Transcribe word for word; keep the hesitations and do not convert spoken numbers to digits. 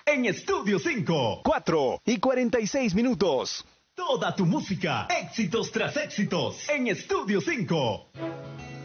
en Estudio cinco. cuatro y cuarenta y seis minutos. Toda tu música, éxitos tras éxitos, en Estudio cinco.